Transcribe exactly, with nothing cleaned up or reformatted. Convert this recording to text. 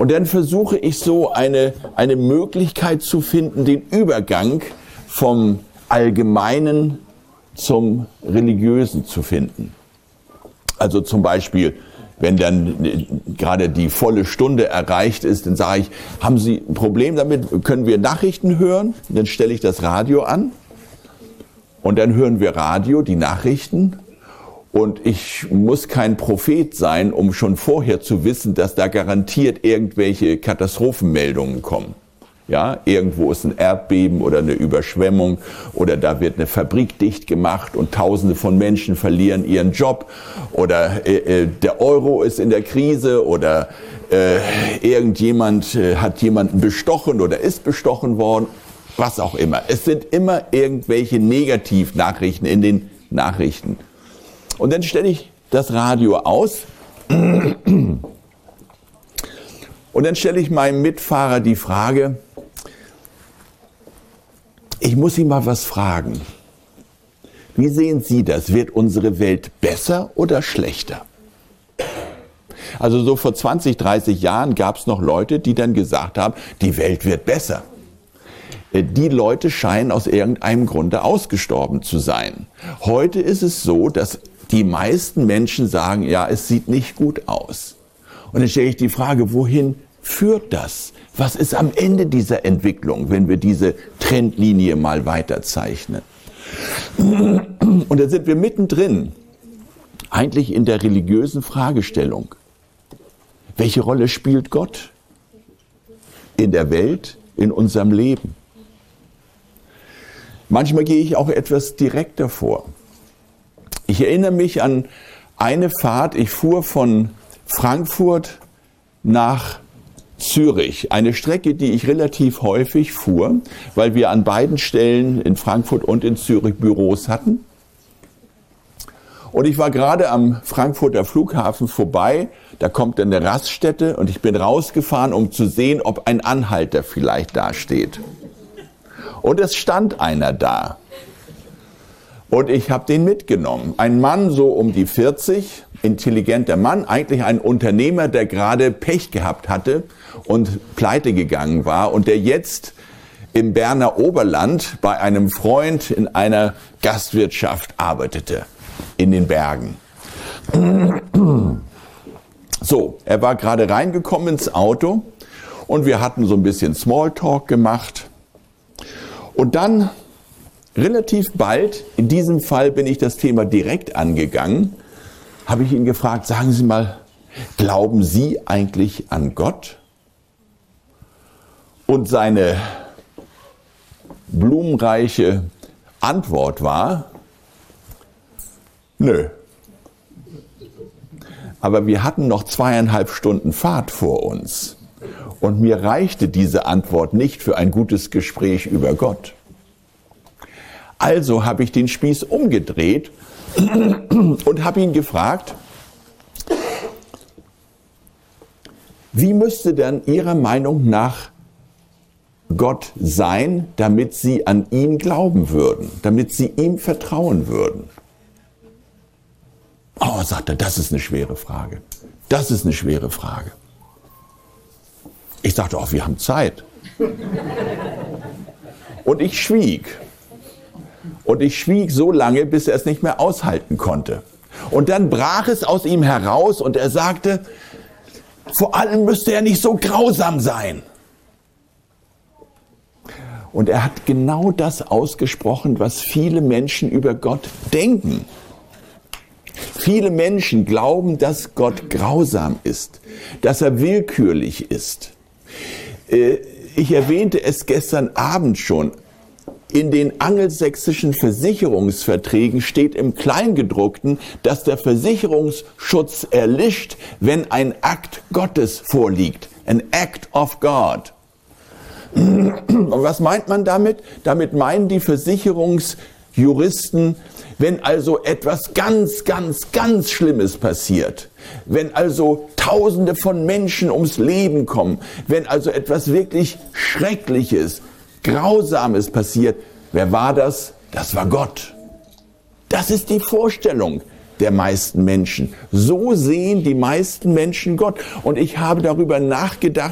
Und dann versuche ich so eine, eine Möglichkeit zu finden, den Übergang vom Allgemeinen zum Religiösen zu finden. Also zum Beispiel, wenn dann gerade die volle Stunde erreicht ist, dann sage ich, haben Sie ein Problem damit, können wir Nachrichten hören? Dann stelle ich das Radio an und dann hören wir Radio, die Nachrichten. Und ich muss kein Prophet sein, um schon vorher zu wissen, dass da garantiert irgendwelche Katastrophenmeldungen kommen. Ja, irgendwo ist ein Erdbeben oder eine Überschwemmung oder da wird eine Fabrik dicht gemacht und Tausende von Menschen verlieren ihren Job oder äh, der Euro ist in der Krise oder äh, irgendjemand äh, hat jemanden bestochen oder ist bestochen worden, was auch immer. Es sind immer irgendwelche Negativnachrichten in den Nachrichten. Und dann stelle ich das Radio aus und dann stelle ich meinem Mitfahrer die Frage, ich muss Sie mal was fragen. Wie sehen Sie das? Wird unsere Welt besser oder schlechter? Also so vor zwanzig, dreißig Jahren gab es noch Leute, die dann gesagt haben, die Welt wird besser. Die Leute scheinen aus irgendeinem Grunde ausgestorben zu sein. Heute ist es so, dass die meisten Menschen sagen, ja, es sieht nicht gut aus. Und dann stelle ich die Frage, wohin führt das? Was ist am Ende dieser Entwicklung, wenn wir diese Trendlinie mal weiterzeichnen? Und da sind wir mittendrin, eigentlich in der religiösen Fragestellung. Welche Rolle spielt Gott in der Welt, in unserem Leben? Manchmal gehe ich auch etwas direkter vor. Ich erinnere mich an eine Fahrt, ich fuhr von Frankfurt nach Zürich, eine Strecke, die ich relativ häufig fuhr, weil wir an beiden Stellen in Frankfurt und in Zürich Büros hatten. Und ich war gerade am Frankfurter Flughafen vorbei, da kommt eine Raststätte und ich bin rausgefahren, um zu sehen, ob ein Anhalter vielleicht da steht. Und es stand einer da. Und ich habe den mitgenommen. Ein Mann so um die vierzig, intelligenter Mann, eigentlich ein Unternehmer, der gerade Pech gehabt hatte und pleite gegangen war und der jetzt im Berner Oberland bei einem Freund in einer Gastwirtschaft arbeitete, in den Bergen. So, er war gerade reingekommen ins Auto und wir hatten so ein bisschen Smalltalk gemacht. Und dann relativ bald, in diesem Fall bin ich das Thema direkt angegangen, habe ich ihn gefragt, sagen Sie mal, glauben Sie eigentlich an Gott? Und seine blumenreiche Antwort war, nö. Aber wir hatten noch zweieinhalb Stunden Fahrt vor uns. Und mir reichte diese Antwort nicht für ein gutes Gespräch über Gott. Also habe ich den Spieß umgedreht und habe ihn gefragt, wie müsste denn Ihrer Meinung nach Gott sein, damit Sie an ihn glauben würden, damit Sie ihm vertrauen würden? Oh, sagt er, das ist eine schwere Frage. Das ist eine schwere Frage. Ich sagte, oh, wir haben Zeit. Und ich schwieg. Und ich schwieg so lange, bis er es nicht mehr aushalten konnte. Und dann brach es aus ihm heraus und er sagte, vor allem müsste er nicht so grausam sein. Und er hat genau das ausgesprochen, was viele Menschen über Gott denken. Viele Menschen glauben, dass Gott grausam ist, dass er willkürlich ist. Ich erwähnte es gestern Abend schon. In den angelsächsischen Versicherungsverträgen steht im Kleingedruckten, dass der Versicherungsschutz erlischt, wenn ein Akt Gottes vorliegt. An Act of God. Und was meint man damit? Damit meinen die Versicherungsjuristen, wenn also etwas ganz, ganz, ganz Schlimmes passiert, wenn also Tausende von Menschen ums Leben kommen, wenn also etwas wirklich Schreckliches, Grausames passiert, wer war das? Das war Gott. Das ist die Vorstellung der meisten Menschen. So sehen die meisten Menschen Gott. Und ich habe darüber nachgedacht,